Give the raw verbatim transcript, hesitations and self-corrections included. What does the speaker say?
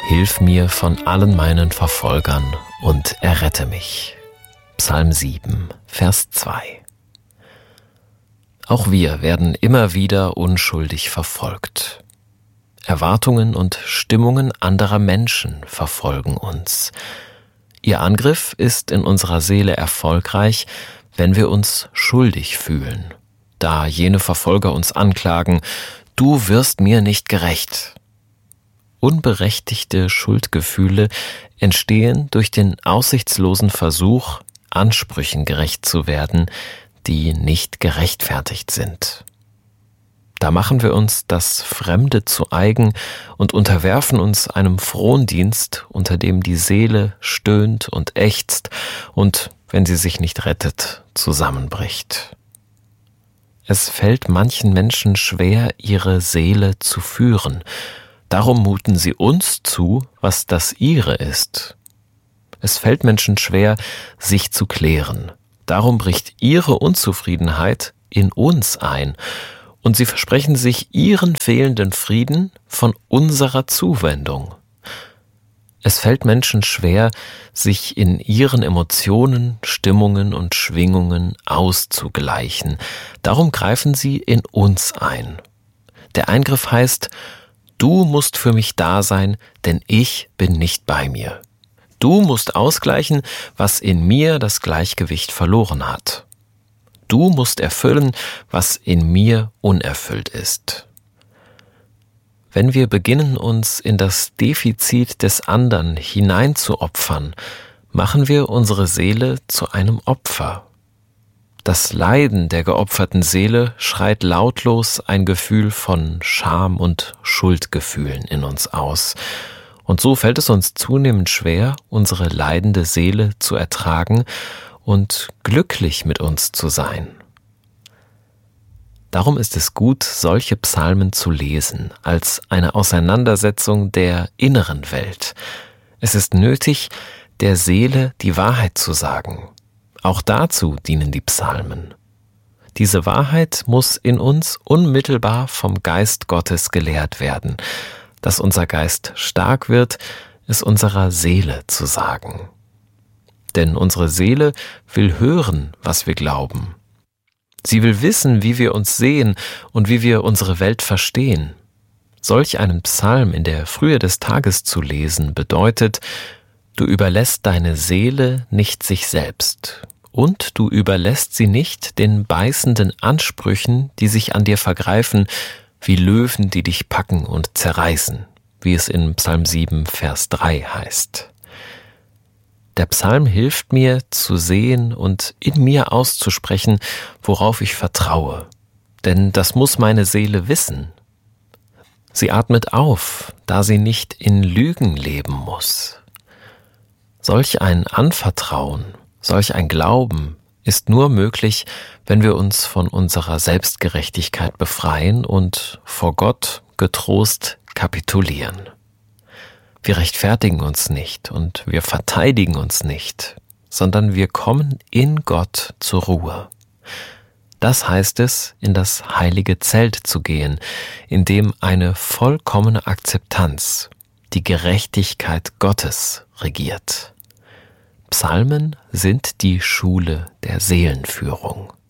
Hilf mir von allen meinen Verfolgern und errette mich. Psalm sieben, Vers zwei. Auch wir werden immer wieder unschuldig verfolgt. Erwartungen und Stimmungen anderer Menschen verfolgen uns. Ihr Angriff ist in unserer Seele erfolgreich, wenn wir uns schuldig fühlen, da jene Verfolger uns anklagen: Du wirst mir nicht gerecht. Unberechtigte Schuldgefühle entstehen durch den aussichtslosen Versuch, Ansprüchen gerecht zu werden, die nicht gerechtfertigt sind. Da machen wir uns das Fremde zu eigen und unterwerfen uns einem Frondienst, unter dem die Seele stöhnt und ächzt und, wenn sie sich nicht rettet, zusammenbricht. Es fällt manchen Menschen schwer, ihre Seele zu führen. Darum muten sie uns zu, was das ihre ist. Es fällt Menschen schwer, sich zu klären. Darum bricht ihre Unzufriedenheit in uns ein und sie versprechen sich ihren fehlenden Frieden von unserer Zuwendung. Es fällt Menschen schwer, sich in ihren Emotionen, Stimmungen und Schwingungen auszugleichen. Darum greifen sie in uns ein. Der Eingriff heißt: Du musst für mich da sein, denn ich bin nicht bei mir. Du musst ausgleichen, was in mir das Gleichgewicht verloren hat. Du musst erfüllen, was in mir unerfüllt ist. Wenn wir beginnen, uns in das Defizit des anderen hineinzuopfern, machen wir unsere Seele zu einem Opfer. Das Leiden der geopferten Seele schreit lautlos ein Gefühl von Scham und Schuldgefühlen in uns aus. Und so fällt es uns zunehmend schwer, unsere leidende Seele zu ertragen und glücklich mit uns zu sein. Darum ist es gut, solche Psalmen zu lesen, als eine Auseinandersetzung der inneren Welt. Es ist nötig, der Seele die Wahrheit zu sagen. Auch dazu dienen die Psalmen. Diese Wahrheit muss in uns unmittelbar vom Geist Gottes gelehrt werden. Dass unser Geist stark wird, es unserer Seele zu sagen. Denn unsere Seele will hören, was wir glauben. Sie will wissen, wie wir uns sehen und wie wir unsere Welt verstehen. Solch einen Psalm in der Frühe des Tages zu lesen bedeutet: Du überlässt deine Seele nicht sich selbst. Und du überlässt sie nicht den beißenden Ansprüchen, die sich an dir vergreifen, wie Löwen, die dich packen und zerreißen, wie es in Psalm sieben, Vers drei heißt. Der Psalm hilft mir zu sehen und in mir auszusprechen, worauf ich vertraue, denn das muss meine Seele wissen. Sie atmet auf, da sie nicht in Lügen leben muss. Solch ein Anvertrauen, solch ein Glauben ist nur möglich, wenn wir uns von unserer Selbstgerechtigkeit befreien und vor Gott getrost kapitulieren. Wir rechtfertigen uns nicht und wir verteidigen uns nicht, sondern wir kommen in Gott zur Ruhe. Das heißt es, in das heilige Zelt zu gehen, in dem eine vollkommene Akzeptanz, die Gerechtigkeit Gottes regiert. Psalmen sind die Schule der Seelenführung.